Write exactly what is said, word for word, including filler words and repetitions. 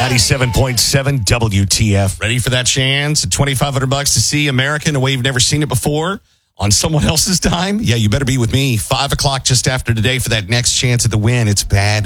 ninety-seven point seven W T F. Ready for that chance? twenty-five hundred bucks to see America in a way you've never seen it before on someone else's dime? Yeah, you better be with me. Five o'clock just after today for that next chance at the win. It's bad